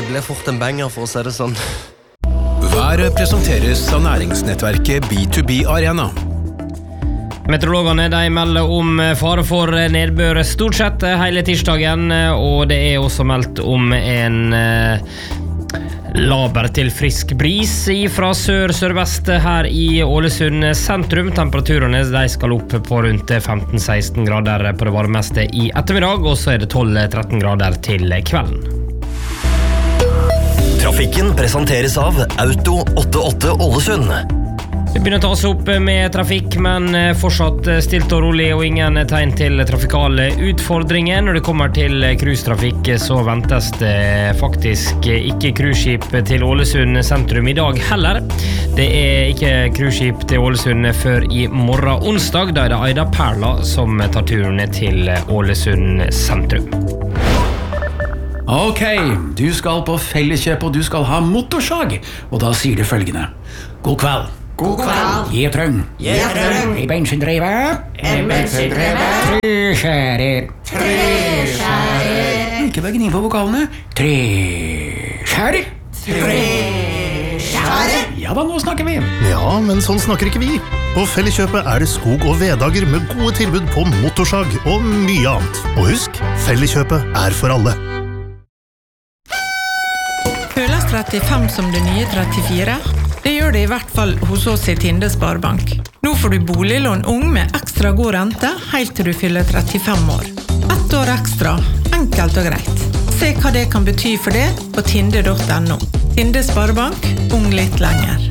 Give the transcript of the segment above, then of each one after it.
ble fort en banger for å si det sånn. Været presenteres av næringsnettverket B2B Arena. Meteorologene de melder om fare for nedbør stort sett hele tirsdagen, og det er også meldt om en laber til frisk bris fra sør-sørvest her i Ålesund sentrum. Temperaturene de skal opp på rundt 15-16 grader på det varmeste i ettermiddag, og så er det 12-13 grader til kvelden. Trafikken presenteres av Auto 88 Ålesund. Det begynner å ta seg opp med trafikk, men fortsatt stilt og rolig og ingen tegn til trafikale utfordringer. Når det kommer til cruisetrafikk så ventes det faktisk ikke cruiseskip til Ålesund sentrum i dag heller. Det er ikke cruiseskip til Ålesund før i morgen onsdag, da er det Aida Perla som tar turen til Ålesund sentrum. Ok, du skal på Felleskjøp og du skal ha motorsag, og da sier du følgende. God kveld. God kveld. Gjetrøng. I bensindrevet. Treskjærer. Ikke begge inn på vokalene. Treskjærer. Ja da, nå snakker vi. Ja, men sånn snakker ikke vi. På Felleskjøpet er det skog- og veddager med gode tilbud på motorsag og mye annet. Og husk, Felleskjøpet er for alle. Føles 35 som det nye 34? Det gjør det i hvert fall hos oss i Tinde Sparebank. Nå får du boliglån ung med ekstra god rente helt til du fyller 35 år. 1 år ekstra, enkelt og greit. Se hva det kan bety for det på tinde.no. Tinde Sparebank, ung litt lenger.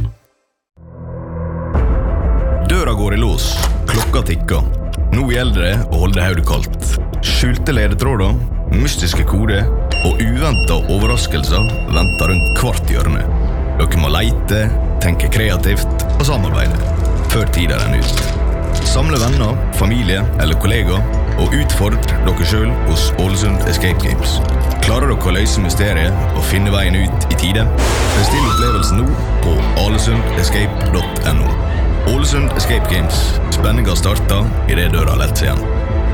Døra går i lås, klokka tikker. Nå gjelder det å holde hodet kaldt. Skjulte ledetråder, mystiske koder og uventet overraskelser venter rundt hvert hjørne. Dere må leite, tenke kreativt og samarbeide før tiden er ut. Samle venner, familie eller kollegaer og utfordre dere selv hos Ålesund Escape Games. Klarer dere å løse mysteriet og finne veien ut i tide? Bestill opplevelsen nå på alesundescape.no. Ålesund Escape Games. Spenningen starter i det døra lett seg igjen.